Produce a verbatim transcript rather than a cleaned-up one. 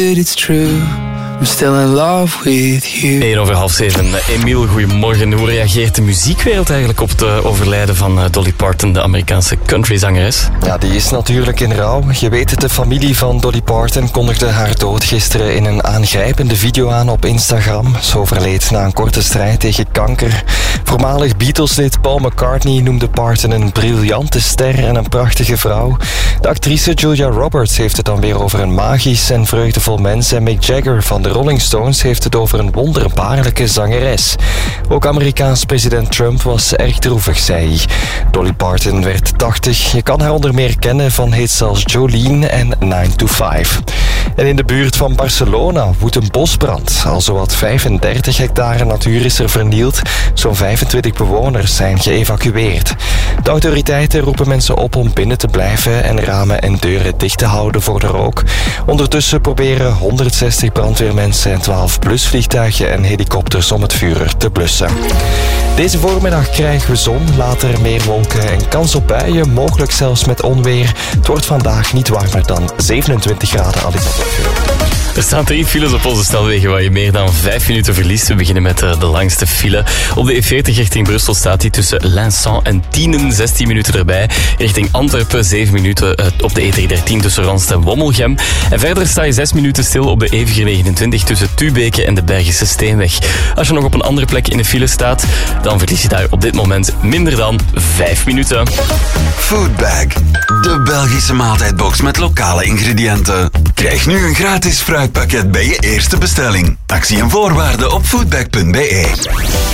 It's true. I'm still in love with you. één over half zeven. Emiel, goedemorgen. Hoe reageert de muziekwereld eigenlijk op het overlijden van Dolly Parton, de Amerikaanse countryzangeres? Ja, die is natuurlijk in rouw. Je weet het, de familie van Dolly Parton kondigde haar dood gisteren in een aangrijpende video aan op Instagram. Ze overleed na een korte strijd tegen kanker. Voormalig Beatles-lid Paul McCartney noemde Parton een briljante ster en een prachtige vrouw. De actrice Julia Roberts heeft het dan weer over een magisch en vreugdevol mens. En Mick Jagger van de Rolling Stones heeft het over een wonderbaarlijke zangeres. Ook Amerikaans president Trump was erg droevig, zei hij. Dolly Parton werd tachtig. Je kan haar onder meer kennen van hits als Jolene en nine to five. En in de buurt van Barcelona woedt een bosbrand. Al zowat vijfendertig hectare natuur is er vernield. Zo'n vijfentwintig bewoners zijn geëvacueerd. De autoriteiten roepen mensen op om binnen te blijven en ramen en deuren dicht te houden voor de rook. Ondertussen proberen honderdzestig brandweermensen en twaalf blusvliegtuigen en helikopters om het vuur te blussen. Deze voormiddag krijgen we zon, later meer wolken en kans op buien, mogelijk zelfs met onweer. Het wordt vandaag niet warmer dan zevenentwintig graden al in het. Er staan drie files op onze snelwegen waar je meer dan vijf minuten verliest. We beginnen met de langste file. Op de E veertig richting Brussel staat die tussen Linsant en Tienen, zestien minuten erbij. Richting Antwerpen, zeven minuten op de E driehonderddertien tussen Randst en Wommelgem. En verder sta je zes minuten stil op de E vierhonderdnegenentwintig tussen Tubeke en de Bergische Steenweg. Als je nog op een andere plek in de file staat, dan verlies je daar op dit moment minder dan vijf minuten. Foodbag, de Belgische maaltijdbox met lokale ingrediënten. Krijg nu een gratis fruitpakket bij je eerste bestelling. Actie en voorwaarden op foodbag punt be.